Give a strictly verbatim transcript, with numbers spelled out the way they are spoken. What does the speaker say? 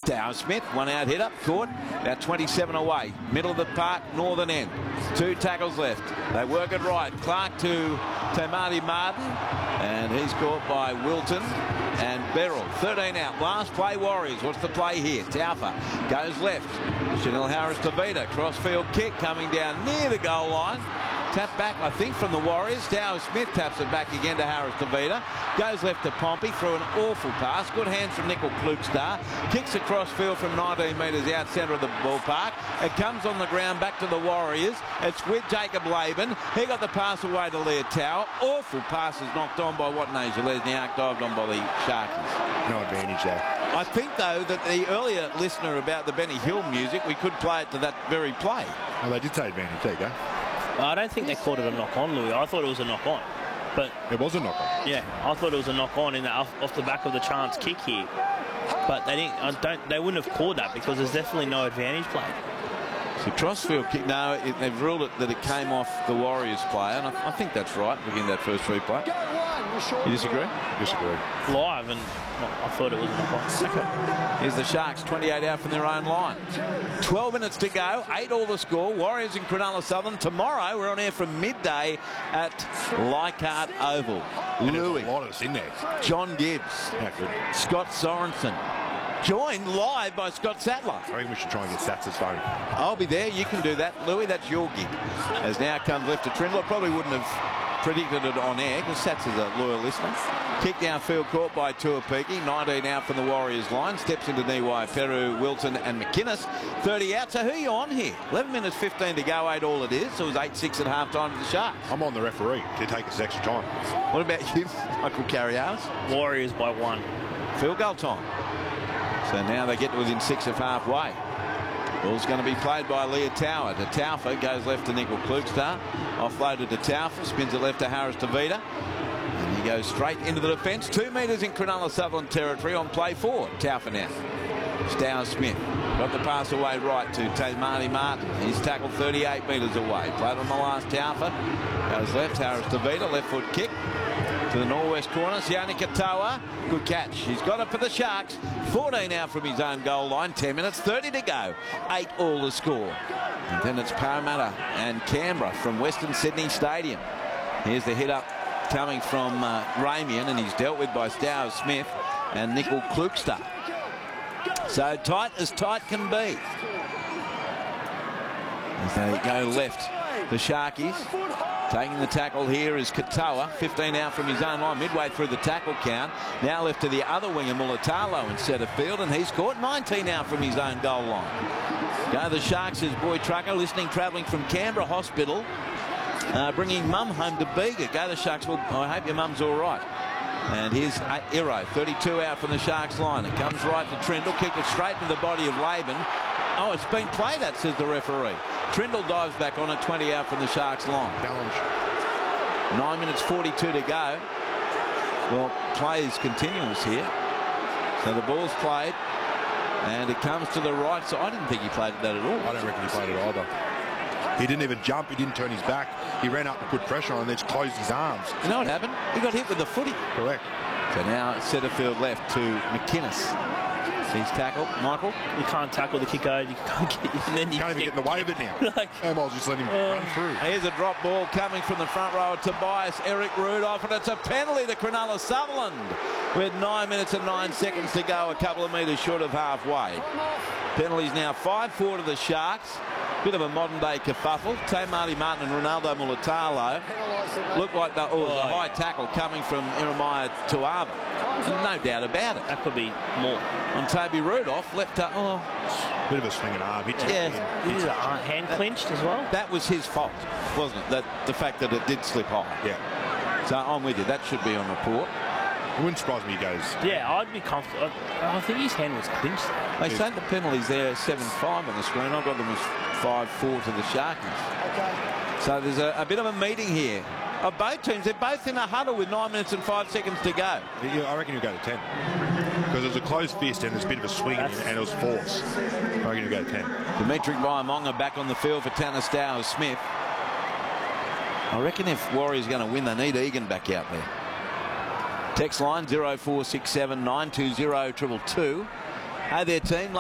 Dow Smith, one out hitter, caught about twenty-seven away. Middle of the park, northern end. Two tackles left. They work it right. Clark to Tamati Martin, and he's caught by Wilton and Beryl. thirteen out. Last play, Warriors. What's the play here? Taufa goes left. Chanel Harris to Vida. Crossfield kick coming down near the goal line. Tap back, I think, from the Warriors. Dow Smith taps it back again to Harris to Vida. Goes left to Pompey through an awful pass. Good hands from Nickel Klugstar. Kicks across field from nineteen metres out centre of the ballpark. It comes on the ground back to the Warriors. It's with Jacob Laban. He got the pass away to Leah Tower. Awful passes knocked on by Watanasia Lesniak, dived on by the Sharkies. No advantage there. I think, though, that the earlier listener about the Benny Hill music, we could play it to that very play. Well, they did say advantage. There you go. I don't think they called it a knock-on, Louis. I thought it was a knock-on. But it was a knock-on. Yeah, I thought it was a knock-on in the, off, off the back of the chance kick here. But they didn't. I don't. They wouldn't have called that because there's definitely no advantage play. So crossfield kick. No, it, they've ruled it that it came off the Warriors player, and I, I think that's right. Looking at that first replay. You disagree? Disagree. Live, and I thought it was a knock-on. Okay. Here's the Sharks, twenty-eight out from their own line. twelve minutes to go, eight all the score. Warriors in Cronulla Southern. Tomorrow we're on air from midday at Leichhardt Oval. Louis, a lot of us in there. John Gibbs, Yeah, good. Scott Sorensen, joined live by Scott Sattler. I think we should try and get Sats' phone. I'll be there. You can do that, Louis. That's your gig. As now comes left to Trindle. Probably wouldn't have predicted it on air because Sats is a loyal listener. Kick downfield caught by Tuapiki. nineteen out from the Warriors line. Steps into Niwai, Peru, Wilton and McInnes. thirty out. So who are you on here? eleven minutes fifteen to go, eight all it is. So it was eight six at half time for the Sharks. I'm on the referee to take us extra time. What about you, Michael Carrialis? Warriors by one. Field goal time. So now they get to within six of halfway. Ball's going to be played by Leah Tower. To Taufa, goes left to Nickel Klugstar. Offloaded to Taufa, spins it left to Harris to Vida. And he goes straight into the defence. Two metres in Cronulla Southern territory on play four. Taufa now. Stow Smith. Got the pass away right to Tamati Martin. He's tackled thirty-eight metres away. Played on the last Taufa. Goes left, Harris to Vida. Left foot kick. To the northwest corner, Sione Katoa. Good catch. He's got it for the Sharks. fourteen out from his own goal line. ten minutes, thirty to go. eight all the score. And then it's Parramatta and Canberra from Western Sydney Stadium. Here's the hit up coming from uh, Ramian, and he's dealt with by Stow Smith and Nickel Klugstar. So tight as tight can be. As they go left, the Sharkies. Taking the tackle here is Katoa, fifteen out from his own line, midway through the tackle count. Now left to the other winger, Mulatalo in centre field, and he's caught nineteen out from his own goal line. Go the Sharks, his boy Trucker, listening, travelling from Canberra Hospital, uh, bringing mum home to Bega. Go the Sharks, well, I hope your mum's all right. And here's Iro, thirty-two out from the Sharks line. It comes right to Trindle, kicked it straight into the body of Laban. Oh, it's been played at, says the referee. Trindle dives back on it, twenty out from the Sharks line. Challenge. nine minutes forty-two to go. Well, play is continuous here. So the ball's played, and it comes to the right side. I didn't think he played that at all. I don't reckon he played it either. He didn't even jump. He didn't turn his back. He ran up to put pressure on and then just closed his arms. You know what happened? He got hit with the footy. Correct. So now centre field left to McInnes. He's tackled. Michael? You can't tackle the kicker. You can't get. And then you can't even get in the way of it now. like, I might as well just let him uh, run through. Here's a drop ball coming from the front row of Tobias Eric Rudolph, and it's a penalty to Cronulla Sutherland with nine minutes and nine seconds to go, a couple of metres short of halfway. Penalties now five four to the Sharks. Bit of a modern-day kerfuffle. Tamati Martin and Ronaldo Mulatalo look like the, oh, the high tackle coming from Iremaya Tuava. No doubt about it. That could be more. On Toby Rudolph, left to, oh. Bit of a swinging arm. He yeah. Is it hand clinched as well? That was his fault, wasn't it? That the fact that it did slip high. Yeah. So I'm with you. That should be on report. It wouldn't surprise me he goes. Yeah, I'd be comfortable. I, I think his hand was clinched. They say the penalties there seven five on the screen. I've got them as five four to the Sharkies. Okay. So there's a, a bit of a meeting here. Of both teams, they're both in a huddle with nine minutes and five seconds to go. Yeah, I reckon you'll go to ten. Because it was a close fist and there's a bit of a swing and, and it was force. I reckon you'll go to ten. Dimitri Vaiamonga back on the field for Tanner Stow Smith. I reckon if Warriors are going to win, they need Egan back out there. Text line zero four six seven nine two zero two two two. Hey there, team.